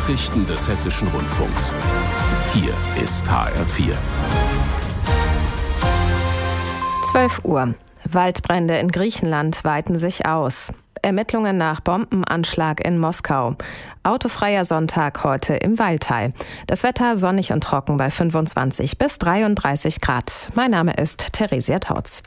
Nachrichten des Hessischen Rundfunks. Hier ist HR4. 12 Uhr. Waldbrände in Griechenland weiten sich aus. Ermittlungen nach Bombenanschlag in Moskau. Autofreier Sonntag heute im Waldtal. Das Wetter sonnig und trocken bei 25 bis 33 Grad. Mein Name ist Theresia Tautz.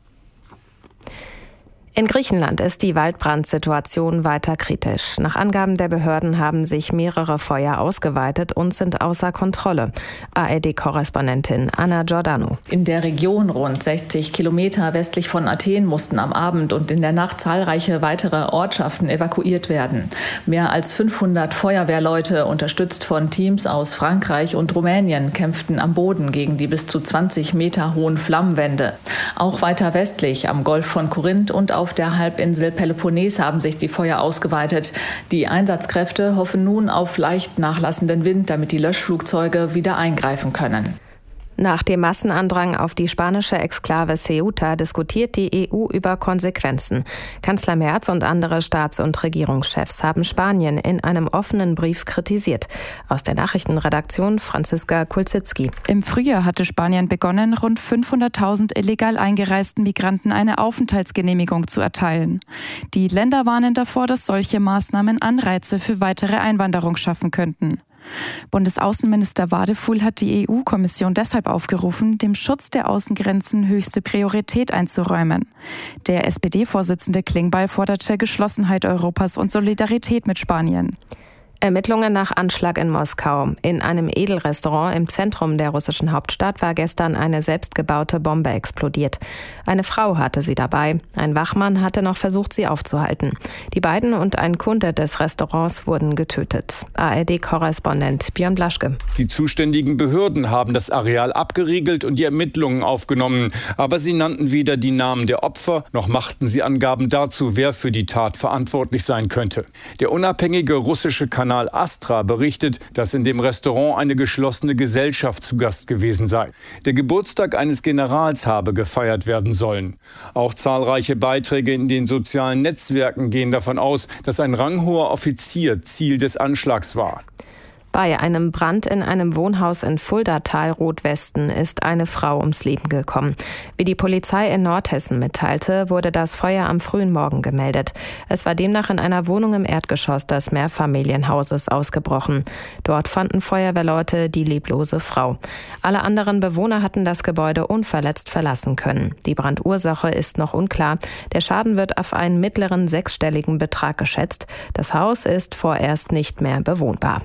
In Griechenland ist die Waldbrandsituation weiter kritisch. Nach Angaben der Behörden haben sich mehrere Feuer ausgeweitet und sind außer Kontrolle. ARD-Korrespondentin Anna Giordano. In der Region rund 60 Kilometer westlich von Athen mussten am Abend und in der Nacht zahlreiche weitere Ortschaften evakuiert werden. Mehr als 500 Feuerwehrleute, unterstützt von Teams aus Frankreich und Rumänien, kämpften am Boden gegen die bis zu 20 Meter hohen Flammenwände. Auch weiter westlich am Golf von Korinth und auf der Halbinsel Peloponnes haben sich die Feuer ausgeweitet. Die Einsatzkräfte hoffen nun auf leicht nachlassenden Wind, damit die Löschflugzeuge wieder eingreifen können. Nach dem Massenandrang auf die spanische Exklave Ceuta diskutiert die EU über Konsequenzen. Kanzler Merz und andere Staats- und Regierungschefs haben Spanien in einem offenen Brief kritisiert. Aus der Nachrichtenredaktion Franziska Kulczycki. Im Frühjahr hatte Spanien begonnen, rund 500.000 illegal eingereisten Migranten eine Aufenthaltsgenehmigung zu erteilen. Die Länder warnen davor, dass solche Maßnahmen Anreize für weitere Einwanderung schaffen könnten. Bundesaußenminister Wadefuhl hat die EU-Kommission deshalb aufgerufen, dem Schutz der Außengrenzen höchste Priorität einzuräumen. Der SPD-Vorsitzende Klingbeil forderte Geschlossenheit Europas und Solidarität mit Spanien. Ermittlungen nach Anschlag in Moskau. In einem Edelrestaurant im Zentrum der russischen Hauptstadt war gestern eine selbstgebaute Bombe explodiert. Eine Frau hatte sie dabei. Ein Wachmann hatte noch versucht, sie aufzuhalten. Die beiden und ein Kunde des Restaurants wurden getötet. ARD-Korrespondent Björn Blaschke. Die zuständigen Behörden haben das Areal abgeriegelt und die Ermittlungen aufgenommen. Aber sie nannten weder die Namen der Opfer, noch machten sie Angaben dazu, wer für die Tat verantwortlich sein könnte. Der unabhängige russische Kanal Astra berichtet, dass in dem Restaurant eine geschlossene Gesellschaft zu Gast gewesen sei. Der Geburtstag eines Generals habe gefeiert werden sollen. Auch zahlreiche Beiträge in den sozialen Netzwerken gehen davon aus, dass ein ranghoher Offizier Ziel des Anschlags war. Bei einem Brand in einem Wohnhaus in Fuldatal-Rotwesten ist eine Frau ums Leben gekommen. Wie die Polizei in Nordhessen mitteilte, wurde das Feuer am frühen Morgen gemeldet. Es war demnach in einer Wohnung im Erdgeschoss des Mehrfamilienhauses ausgebrochen. Dort fanden Feuerwehrleute die leblose Frau. Alle anderen Bewohner hatten das Gebäude unverletzt verlassen können. Die Brandursache ist noch unklar. Der Schaden wird auf einen mittleren sechsstelligen Betrag geschätzt. Das Haus ist vorerst nicht mehr bewohnbar.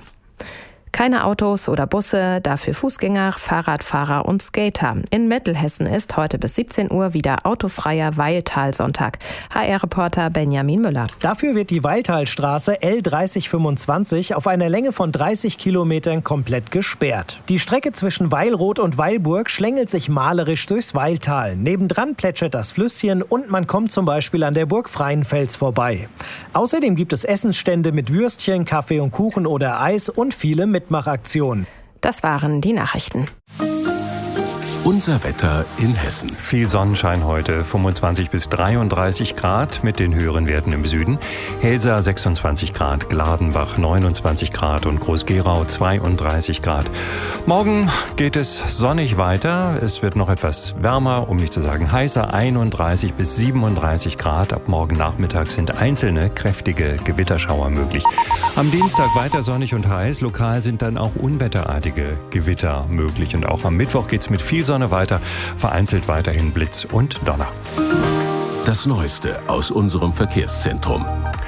Keine Autos oder Busse, dafür Fußgänger, Fahrradfahrer und Skater. In Mittelhessen ist heute bis 17 Uhr wieder autofreier Weiltal-Sonntag. HR-Reporter Benjamin Müller. Dafür wird die Weiltalstraße L3025 auf einer Länge von 30 Kilometern komplett gesperrt. Die Strecke zwischen Weilroth und Weilburg schlängelt sich malerisch durchs Weiltal. Nebendran plätschert das Flüsschen und man kommt zum Beispiel an der Burg Freienfels vorbei. Außerdem gibt es Essensstände mit Würstchen, Kaffee und Kuchen oder Eis und viele Mitmachaktionen. Das waren die Nachrichten. Unser Wetter in Hessen. Viel Sonnenschein heute, 25 bis 33 Grad mit den höheren Werten im Süden. Helsa 26 Grad, Gladenbach 29 Grad und Groß-Gerau 32 Grad. Morgen geht es sonnig weiter. Es wird noch etwas wärmer, um nicht zu sagen heißer, 31 bis 37 Grad. Ab morgen Nachmittag sind einzelne kräftige Gewitterschauer möglich. Am Dienstag weiter sonnig und heiß. Lokal sind dann auch unwetterartige Gewitter möglich. Und auch am Mittwoch geht es mit viel Sonne weiter, vereinzelt weiterhin Blitz und Donner. Das Neueste aus unserem Verkehrszentrum.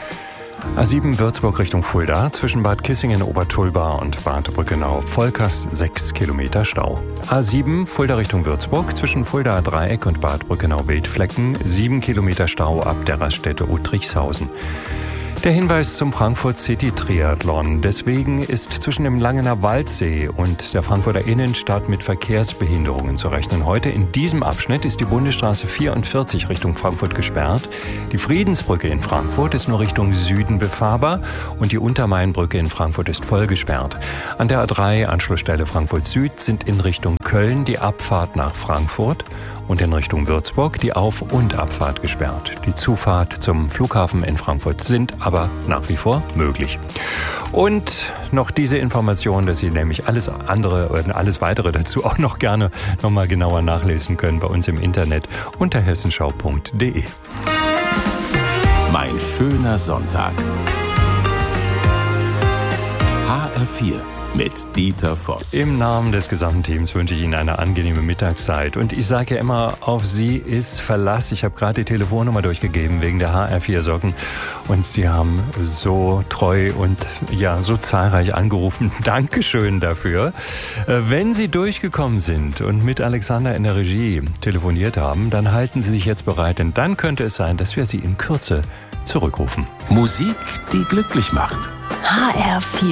A7 Würzburg Richtung Fulda, zwischen Bad Kissingen, Obertulba und Bad Brückenau, Volkers 6 Kilometer Stau. A7 Fulda Richtung Würzburg, zwischen Fulda Dreieck und Bad Brückenau Wildflecken, 7 Kilometer Stau ab der Raststätte Uttrichshausen. Der Hinweis zum Frankfurt City Triathlon. Deswegen ist zwischen dem Langener Waldsee und der Frankfurter Innenstadt mit Verkehrsbehinderungen zu rechnen. Heute in diesem Abschnitt ist die Bundesstraße 44 Richtung Frankfurt gesperrt. Die Friedensbrücke in Frankfurt ist nur Richtung Süden befahrbar und die Untermainbrücke in Frankfurt ist voll gesperrt. An der A3 Anschlussstelle Frankfurt Süd sind in Richtung Köln die Abfahrt nach Frankfurt und in Richtung Würzburg die Auf- und Abfahrt gesperrt. Die Zufahrt zum Flughafen in Frankfurt sind aber nach wie vor möglich. Und noch diese Information, dass Sie nämlich alles weitere dazu auch noch gerne nochmal genauer nachlesen können bei uns im Internet unter hessenschau.de. Mein schöner Sonntag. HR4 mit Dieter Voss. Im Namen des gesamten Teams wünsche ich Ihnen eine angenehme Mittagszeit. Und ich sage ja immer, auf Sie ist Verlass. Ich habe gerade die Telefonnummer durchgegeben wegen der HR4-Socken. Und Sie haben so treu und ja so zahlreich angerufen. Dankeschön dafür. Wenn Sie durchgekommen sind und mit Alexander in der Regie telefoniert haben, dann halten Sie sich jetzt bereit. Denn dann könnte es sein, dass wir Sie in Kürze zurückrufen. Musik, die glücklich macht. HR4